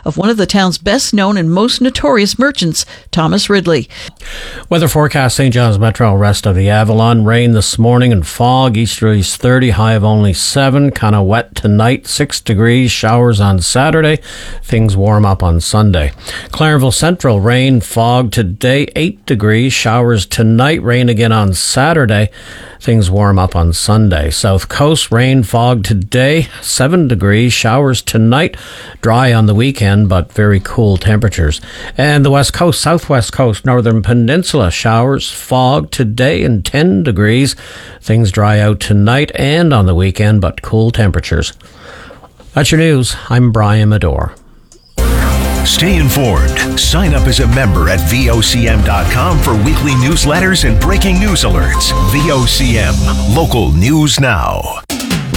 of one of the town's best known and most notorious merchants, Thomas Ridley. Weather forecast: St. John's Metro, rest of the Avalon. Rain this morning and fog. Easterlies 30, high of only 7. Kind of wet tonight, 6 degrees. Showers on Saturday. Things warm up on Sunday. Clarenville Central, rain, fog today, 8 degrees. Showers tonight, rain again on Saturday. Things warm up on Sunday. South Coast, rain, fog today, 7 degrees. Showers tonight, dry on the weekend, but very cool temperatures. And the West Coast, Southwest Coast, Northern Peninsula, showers, fog today and 10 degrees. Things dry out tonight and on the weekend, but cool temperatures. That's your news. I'm Brian Medore. Stay informed. Sign up as a member at VOCM.com for weekly newsletters and breaking news alerts. VOCM, local news now.